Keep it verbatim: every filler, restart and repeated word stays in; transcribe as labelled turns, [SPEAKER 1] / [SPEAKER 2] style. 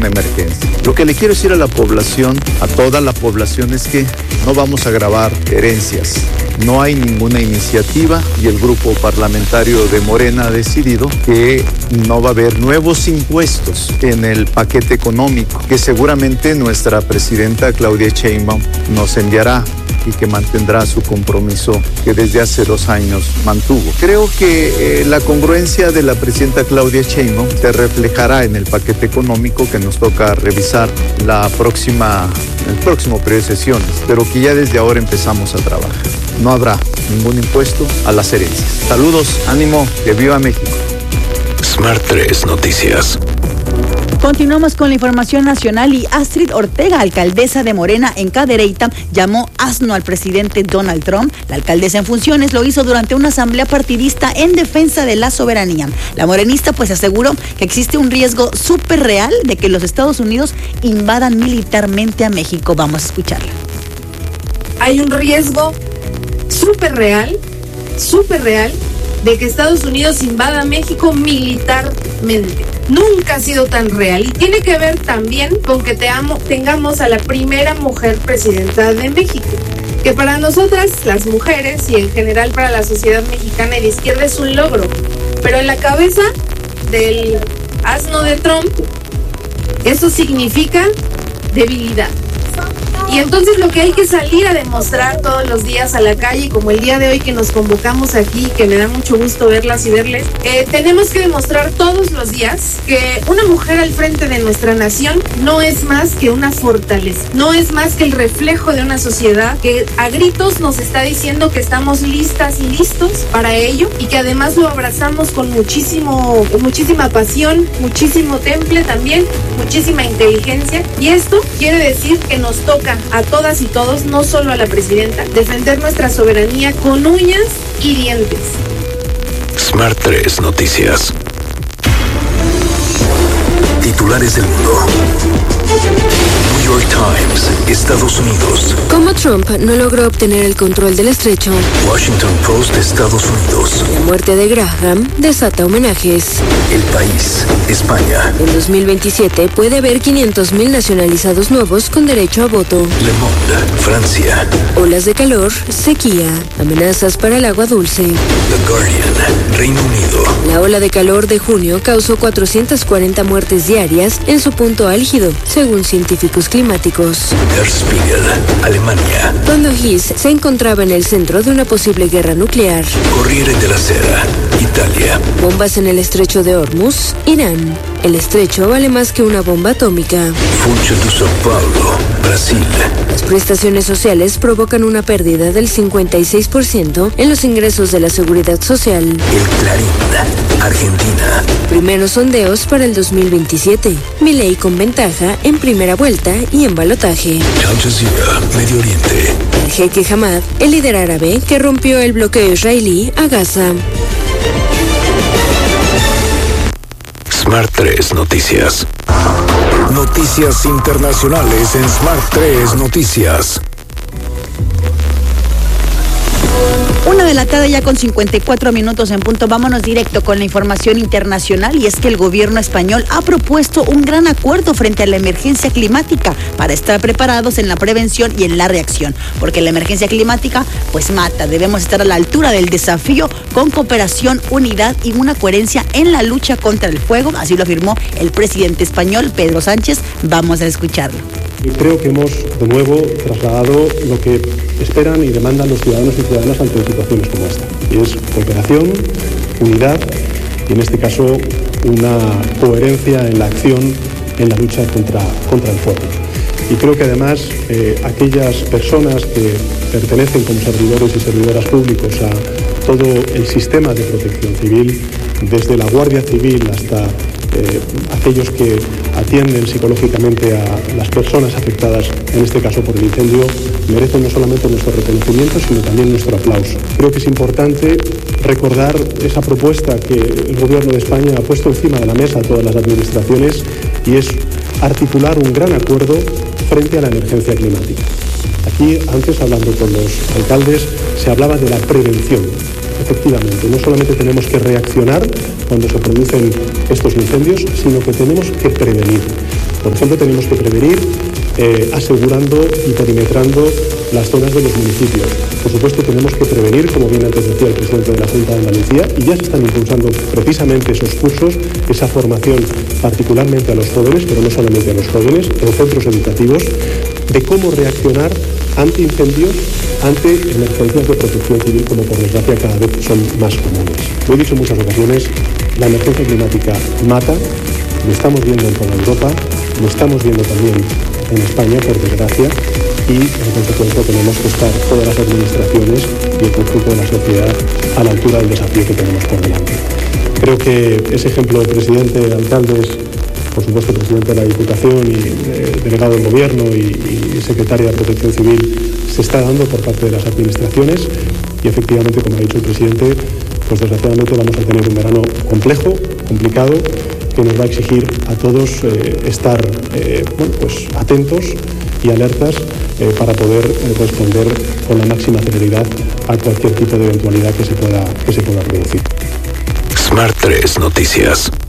[SPEAKER 1] una emergencia. Lo que le quiero decir a la población, a toda la población, es que no vamos a gravar herencias. No hay ninguna iniciativa y el grupo parlamentario de Morena ha decidido que no va a haber nuevos impuestos en el paquete económico, que seguramente nuestra presidenta Claudia Sheinbaum nos enviará y que mantendrá su compromiso que desde hace dos años mantuvo. Creo que eh, la congruencia de la presidenta Claudia Sheinbaum se reflejará en el paquete económico que nos toca revisar la próxima, el próximo periodo de sesiones, pero que ya desde ahora empezamos a trabajar. No habrá ningún impuesto a las herencias. Saludos, ánimo, que viva México.
[SPEAKER 2] Smart tres Noticias.
[SPEAKER 3] Continuamos con la información nacional y Astrid Ortega, alcaldesa de Morena en Cadereyta, llamó asno al presidente Donald Trump. La alcaldesa en funciones lo hizo durante una asamblea partidista en defensa de la soberanía. La morenista pues aseguró que existe un riesgo súper real de que los Estados Unidos invadan militarmente a México. Vamos a escucharla.
[SPEAKER 4] Hay un riesgo súper real, súper real, de que Estados Unidos invada México militarmente. Nunca ha sido tan real y tiene que ver también con que te amo, tengamos a la primera mujer presidenta de México, que para nosotras, las mujeres y en general para la sociedad mexicana y de izquierda es un logro, pero en la cabeza del asno de Trump, eso significa debilidad. Y entonces lo que hay que salir a demostrar todos los días a la calle, como el día de hoy que nos convocamos aquí, que me da mucho gusto verlas y verles, eh, tenemos que demostrar todos los días que una mujer al frente de nuestra nación no es más que una fortaleza, no es más que el reflejo de una sociedad que a gritos nos está diciendo que estamos listas y listos para ello y que además lo abrazamos con muchísimo, muchísima pasión, muchísimo temple también, muchísima inteligencia, y esto quiere decir que nos toca a todas y todos, no solo a la presidenta, defender nuestra soberanía con uñas y dientes.
[SPEAKER 2] Smart tres Noticias. Titulares del mundo. New York Times, Estados Unidos.
[SPEAKER 5] Como Trump no logró obtener el control del estrecho.
[SPEAKER 2] Washington Post, Estados Unidos.
[SPEAKER 5] La muerte de Graham desata homenajes.
[SPEAKER 2] El País, España.
[SPEAKER 5] En dos mil veintisiete puede haber quinientos mil nacionalizados nuevos con derecho a voto.
[SPEAKER 2] Le Monde, Francia.
[SPEAKER 5] Olas de calor, sequía, amenazas para el agua dulce.
[SPEAKER 2] The Guardian, Reino Unido.
[SPEAKER 5] La ola de calor de junio causó cuatrocientas cuarenta muertes diarias en su punto álgido, según científicos climáticos.
[SPEAKER 2] Der Spiegel, Alemania.
[SPEAKER 5] Cuando Hiss se encontraba en el centro de una posible guerra nuclear.
[SPEAKER 2] Corriere della Sera, Italia.
[SPEAKER 5] Bombas en el estrecho de Hormuz, Irán. El estrecho vale más que una bomba atómica.
[SPEAKER 2] Funcho de São Paulo, Brasil.
[SPEAKER 5] Las prestaciones sociales provocan una pérdida del cincuenta y seis por ciento en los ingresos de la seguridad social.
[SPEAKER 2] El Clarín, Argentina.
[SPEAKER 5] Primeros sondeos para el dos mil veintisiete. Milei con ventaja en primera vuelta y en balotaje.
[SPEAKER 2] Al Jazeera, Medio Oriente.
[SPEAKER 5] El jeque Hamad, el líder árabe que rompió el bloqueo israelí a Gaza.
[SPEAKER 2] Smart tres Noticias.
[SPEAKER 6] Noticias internacionales en Smart tres Noticias.
[SPEAKER 3] Una de la tarde ya con cincuenta y cuatro minutos en punto. Vámonos directo con la información internacional, y es que el gobierno español ha propuesto un gran acuerdo frente a la emergencia climática para estar preparados en la prevención y en la reacción, porque la emergencia climática pues mata. Debemos estar a la altura del desafío con cooperación, unidad y una coherencia en la lucha contra el fuego. Así lo afirmó el presidente español, Pedro Sánchez. Vamos a escucharlo.
[SPEAKER 7] Creo que hemos de nuevo trasladado lo que esperan y demandan los ciudadanos y ciudadanas ante situaciones como esta, y es cooperación, unidad y en este caso una coherencia en la acción en la lucha contra, contra el fuego. Y creo que además eh, aquellas personas que pertenecen como servidores y servidoras públicos a todo el sistema de protección civil, desde la Guardia Civil hasta Eh, aquellos que atienden psicológicamente a las personas afectadas, en este caso por el incendio, merecen no solamente nuestro reconocimiento, sino también nuestro aplauso. Creo que es importante recordar esa propuesta que el Gobierno de España ha puesto encima de la mesa a todas las administraciones, y es articular un gran acuerdo frente a la emergencia climática. Aquí, antes, hablando con los alcaldes, se hablaba de la prevención. Efectivamente, no solamente tenemos que reaccionar cuando se producen estos incendios, sino que tenemos que prevenir. Por ejemplo, tenemos que prevenir eh, asegurando y perimetrando las zonas de los municipios. Por supuesto, tenemos que prevenir, como bien antes decía el presidente de la Junta de Andalucía, y ya se están impulsando precisamente esos cursos, esa formación particularmente a los jóvenes, pero no solamente a los jóvenes, en centros educativos, de cómo reaccionar ante incendios, ante emergencias de protección civil, como por desgracia cada vez son más comunes. Lo he dicho en muchas ocasiones, la emergencia climática mata, lo estamos viendo en toda Europa, lo estamos viendo también en España, por desgracia, y en consecuencia tenemos que estar todas las administraciones y el conjunto de la sociedad a la altura del desafío que tenemos por delante. Creo que ese ejemplo de presidente, alcaldes, por supuesto presidente de la Diputación y eh, delegado del Gobierno y, y secretaria de Protección Civil se está dando por parte de las administraciones y efectivamente, como ha dicho el presidente, pues desgraciadamente vamos a tener un verano complejo, complicado, que nos va a exigir a todos eh, estar eh, bueno, pues atentos y alertas eh, para poder eh, responder con la máxima celeridad a cualquier tipo de eventualidad que se pueda, que se pueda producir.
[SPEAKER 2] Smart tres Noticias.